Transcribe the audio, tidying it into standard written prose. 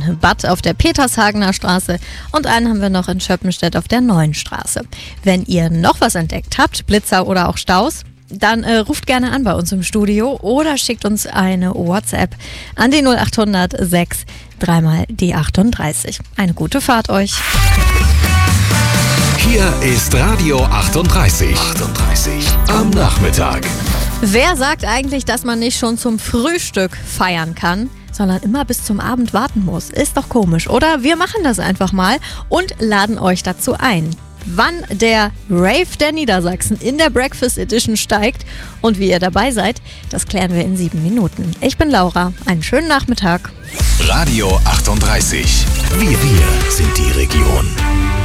in Bad auf der Petershagener Straße und einen haben wir noch in Schöppenstedt auf der Neuen Straße. Wenn ihr noch was entdeckt habt, Blitzer oder auch Staus, dann ruft gerne an bei uns im Studio oder schickt uns eine WhatsApp an die 0800 6 3 die 38. Eine gute Fahrt euch. Hier ist Radio 38 am Nachmittag. Wer sagt eigentlich, dass man nicht schon zum Frühstück feiern kann, sondern immer bis zum Abend warten muss? Ist doch komisch, oder? Wir machen das einfach mal und laden euch dazu ein. Wann der Rave der Niedersachsen in der Breakfast Edition steigt und wie ihr dabei seid, das klären wir in 7 Minuten. Ich bin Laura, einen schönen Nachmittag. Radio 38, wir sind die Region.